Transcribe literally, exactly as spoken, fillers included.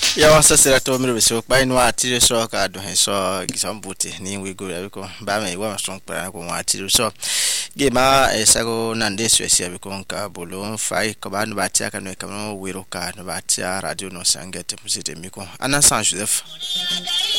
Ya wasa sira to mi so pa inu ati so ka do hen so gisambuti ni we go ya biko ba me wa strong pa ko ati so ge ma esago nande so esia biko nka bolo fai ko ba no ba tia ka no ka no we ro ka no ba tia radio no sangete musite miko ana San Joseph